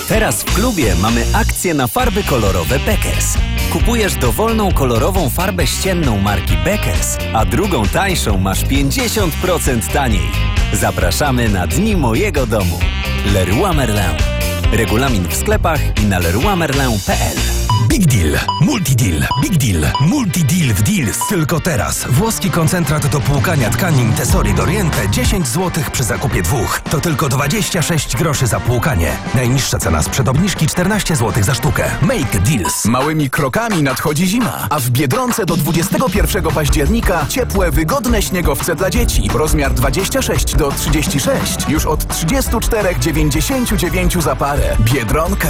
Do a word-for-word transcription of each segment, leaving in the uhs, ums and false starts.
Teraz w klubie mamy akcję na farby kolorowe Beckers. Kupujesz dowolną kolorową farbę ścienną marki Beckers, a drugą tańszą masz pięćdziesiąt procent taniej. Zapraszamy na Dni Mojego Domu. Leroy Merlin. Regulamin w sklepach i na leroy merlin kropka p l. Big Deal, Multideal, Big Deal, Multideal w Deals tylko teraz. Włoski koncentrat do płukania tkanin Tesori Doriente dziesięć złotych przy zakupie dwóch. To tylko dwadzieścia sześć groszy za płukanie. Najniższa cena sprzed obniżki czternaście złotych za sztukę. Make Deals. Małymi krokami nadchodzi zima, a w Biedronce do dwudziestego pierwszego października ciepłe, wygodne śniegowce dla dzieci. Rozmiar dwadzieścia sześć do trzydziestu sześciu już od trzydziestu czterech dziewięćdziesięciu dziewięciu za parę. Biedronka.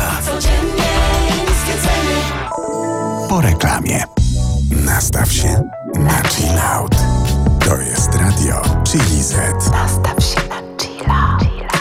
Po reklamie. Nastaw się na chill out. To jest radio Chili Z. Nastaw się na chilla.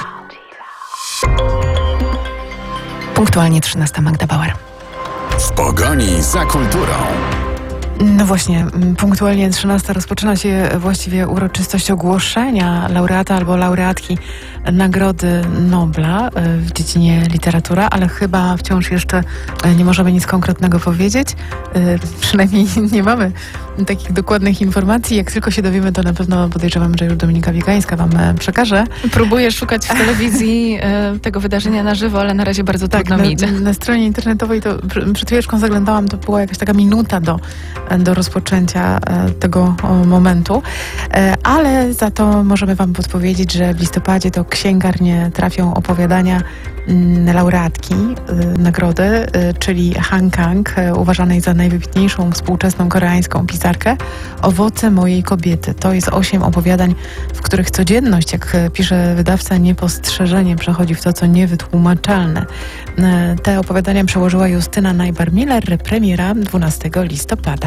Punktualnie trzynasta. Magda Bauer. W pogoni za kulturą. No właśnie, punktualnie trzynasta rozpoczyna się właściwie uroczystość ogłoszenia laureata albo laureatki Nagrody Nobla w dziedzinie literatura, ale chyba wciąż jeszcze nie możemy nic konkretnego powiedzieć. Przynajmniej nie mamy takich dokładnych informacji. Jak tylko się dowiemy, to na pewno podejrzewam, że już Dominika Biegańska wam przekaże. Próbuję szukać w telewizji tego wydarzenia na żywo, ale na razie bardzo trudno tak, mi idzie. Na, na stronie internetowej to przed chwileczką zaglądałam, to była jakaś taka minuta do, do rozpoczęcia tego momentu, ale za to możemy wam podpowiedzieć, że w listopadzie do księgarnie trafią opowiadania laureatki nagrody, czyli Han Kang, uważanej za najwybitniejszą współczesną koreańską pisarkę. Owoce mojej kobiety. To jest osiem opowiadań, w których codzienność, jak pisze wydawca, niepostrzeżenie przechodzi w to, co niewytłumaczalne. Te opowiadania przełożyła Justyna Najbar-Miller, premiera dwunastego listopada.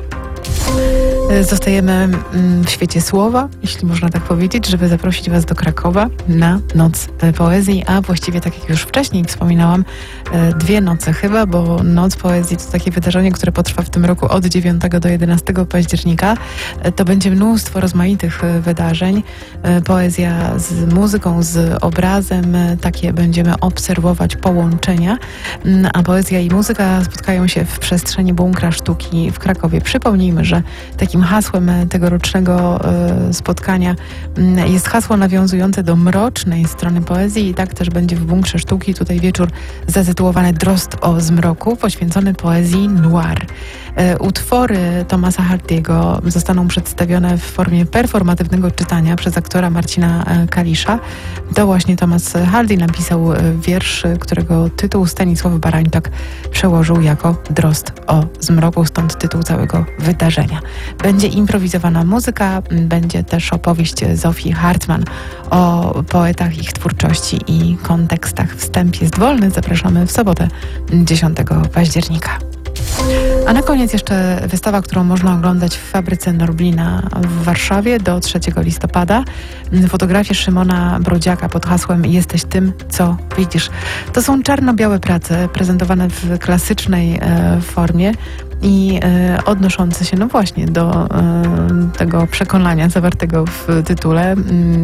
Zostajemy w świecie słowa, jeśli można tak powiedzieć, żeby zaprosić was do Krakowa na Noc Poezji, a właściwie, tak jak już wcześniej wspominałam, dwie noce chyba, bo Noc Poezji to takie wydarzenie, które potrwa w tym roku od dziewiątego do jedenastego października. To będzie mnóstwo rozmaitych wydarzeń. Poezja z muzyką, z obrazem, takie będziemy obserwować połączenia, a poezja i muzyka spotkają się w przestrzeni Bunkra Sztuki w Krakowie. Przypomnijmy, że takim hasłem tegorocznego spotkania jest hasło nawiązujące do mrocznej strony poezji i tak też będzie w Bunkrze Sztuki. Tutaj wieczór zatytułowany Drozd o zmroku, poświęcony poezji noir. Utwory Thomasa Hardiego zostaną przedstawione w formie performatywnego czytania przez aktora Marcina Kalisza. To właśnie Thomas Hardy napisał wiersz, którego tytuł Stanisław Barańczak przełożył jako Drozd o zmroku, stąd tytuł całego wydarzenia. Będzie improwizowana muzyka, będzie też opowieść Zofii Hartman o poetach, ich twórczości i kontekstach. Wstęp jest wolny, zapraszamy w sobotę dziesiątego października. A na koniec jeszcze wystawa, którą można oglądać w Fabryce Norblina w Warszawie do trzeciego listopada. Fotografie Szymona Brodziaka pod hasłem Jesteś tym, co widzisz. To są czarno-białe prace prezentowane w klasycznej e, formie i e, odnoszące się no właśnie do e, tego przekonania zawartego w tytule.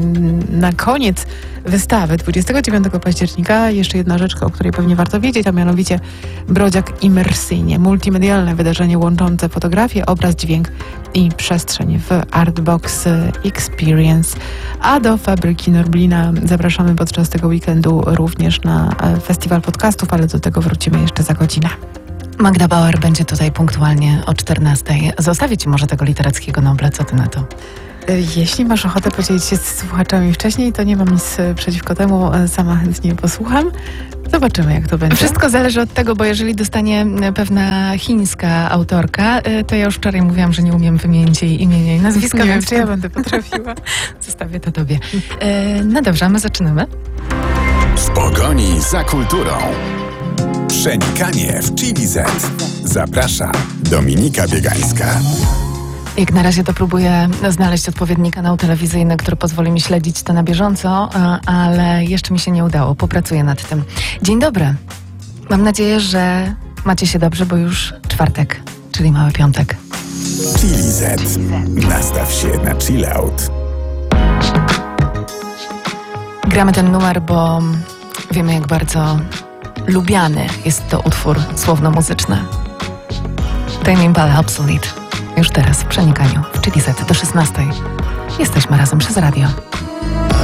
Na koniec wystawy dwudziestego dziewiątego października jeszcze jedna rzecz, o której pewnie warto wiedzieć, a mianowicie Brodziak imersyjnie. Multimedialne wydarzenie łączące fotografię, obraz, dźwięk i przestrzeń w Artbox Experience. A do Fabryki Norblina zapraszamy podczas tego weekendu również na festiwal podcastów, ale do tego wrócimy jeszcze za godzinę. Magda Bauer będzie tutaj punktualnie o czternastej. Zostawię ci może tego literackiego Nobla, co ty na to? Jeśli masz ochotę podzielić się z słuchaczami wcześniej, to nie mam nic przeciwko temu, sama chętnie posłucham. Zobaczymy, jak to będzie. Wszystko zależy od tego, bo jeżeli dostanie pewna chińska autorka, to ja już wczoraj mówiłam, że nie umiem wymienić jej imienia i nazwiska. Nie wiem, czy ja będę potrafiła. Zostawię to tobie. No dobrze, a my zaczynamy. W pogoni za kulturą. Przenikanie w Chili Z. Zaprasza Dominika Biegańska. Jak na razie to próbuję znaleźć odpowiedni kanał telewizyjny, który pozwoli mi śledzić to na bieżąco, ale jeszcze mi się nie udało. Popracuję nad tym. Dzień dobry. Mam nadzieję, że macie się dobrze, bo już czwartek, czyli mały piątek. Chili Z. Nastaw się na chill out. Gramy ten numer, bo wiemy, jak bardzo lubiany jest to utwór słowno-muzyczny. Tame Impala Obsolete. Już teraz w przenikaniu w Chili Set do szesnastej. Jesteśmy razem przez radio.